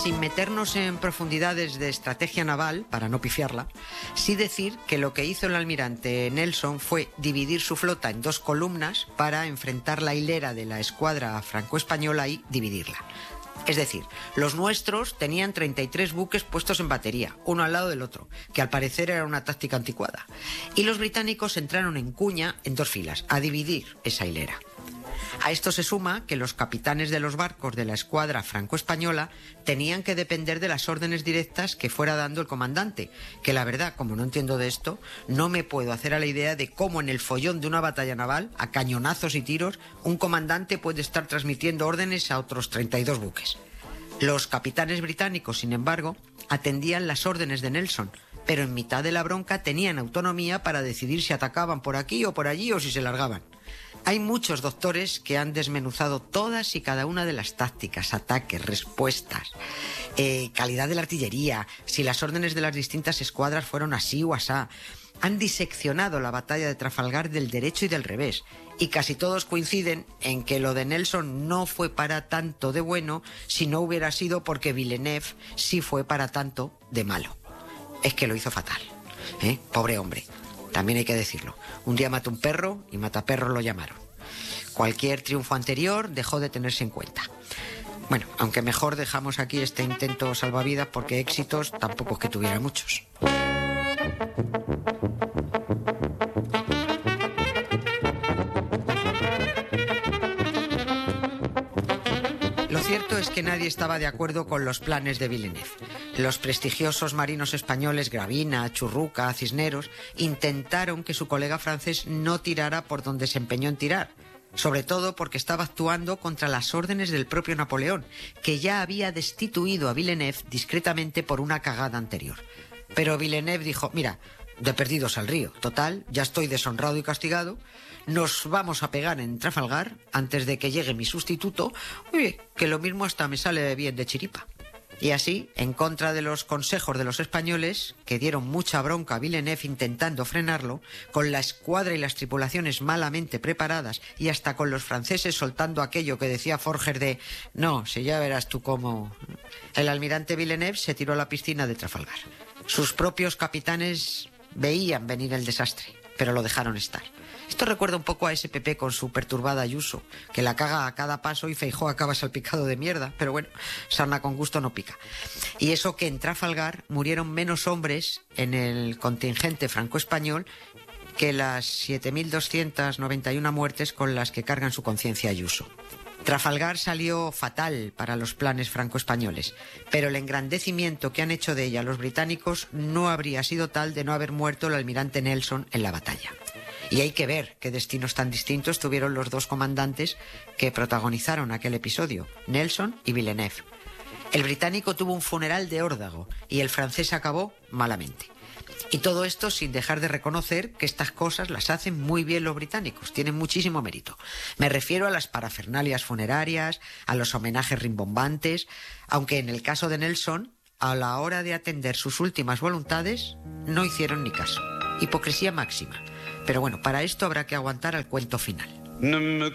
Sin meternos en profundidades de estrategia naval, para no pifiarla, sí decir que lo que hizo el almirante Nelson fue dividir su flota en dos columnas para enfrentar la hilera de la escuadra franco-española y dividirla. Es decir, los nuestros tenían 33 buques puestos en batería, uno al lado del otro, que al parecer era una táctica anticuada. Y los británicos entraron en cuña en dos filas, a dividir esa hilera. A esto se suma que los capitanes de los barcos de la escuadra franco-española tenían que depender de las órdenes directas que fuera dando el comandante, que la verdad, como no entiendo de esto, no me puedo hacer a la idea de cómo en el follón de una batalla naval, a cañonazos y tiros, un comandante puede estar transmitiendo órdenes a otros 32 buques. Los capitanes británicos, sin embargo, atendían las órdenes de Nelson, pero en mitad de la bronca tenían autonomía para decidir si atacaban por aquí o por allí o si se largaban. Hay muchos doctores que han desmenuzado todas y cada una de las tácticas, ataques, respuestas, calidad de la artillería, si las órdenes de las distintas escuadras fueron así o asá. Han diseccionado la batalla de Trafalgar del derecho y del revés, y casi todos coinciden en que lo de Nelson no fue para tanto de bueno si no hubiera sido porque Villeneuve sí fue para tanto de malo. Es que lo hizo fatal, pobre hombre. También hay que decirlo. Un día mató un perro y mataperros lo llamaron. Cualquier triunfo anterior dejó de tenerse en cuenta. Bueno, aunque mejor dejamos aquí este intento salvavidas porque éxitos tampoco es que tuviera muchos. Lo cierto es que nadie estaba de acuerdo con los planes de Villeneuve. Los prestigiosos marinos españoles Gravina, Churruca, Cisneros intentaron que su colega francés no tirara por donde se empeñó en tirar, sobre todo porque estaba actuando contra las órdenes del propio Napoleón, que ya había destituido a Villeneuve discretamente por una cagada anterior. Pero Villeneuve dijo, mira, de perdidos al río, total, ya estoy deshonrado y castigado, nos vamos a pegar en Trafalgar antes de que llegue mi sustituto, oye, que lo mismo hasta me sale bien de chiripa. Y así, en contra de los consejos de los españoles, que dieron mucha bronca a Villeneuve intentando frenarlo, con la escuadra y las tripulaciones malamente preparadas y hasta con los franceses soltando aquello que decía Forger de «No, si ya verás tú cómo...», el almirante Villeneuve se tiró a la piscina de Trafalgar. Sus propios capitanes veían venir el desastre, pero lo dejaron estar. Esto recuerda un poco a ese PP con su perturbada Ayuso, que la caga a cada paso y Feijóo acaba salpicado de mierda, pero bueno, sarna con gusto no pica. Y eso que en Trafalgar murieron menos hombres en el contingente franco-español que las 7.291 muertes con las que cargan su conciencia Ayuso. Trafalgar salió fatal para los planes franco-españoles, pero el engrandecimiento que han hecho de ella los británicos no habría sido tal de no haber muerto el almirante Nelson en la batalla. Y hay que ver qué destinos tan distintos tuvieron los dos comandantes que protagonizaron aquel episodio, Nelson y Villeneuve. El británico tuvo un funeral de órdago y el francés acabó malamente. Y todo esto sin dejar de reconocer que estas cosas las hacen muy bien los británicos, tienen muchísimo mérito. Me refiero a las parafernalias funerarias, a los homenajes rimbombantes, aunque en el caso de Nelson, a la hora de atender sus últimas voluntades, no hicieron ni caso. Hipocresía máxima. Pero bueno, para esto habrá que aguantar al cuento final. Ne me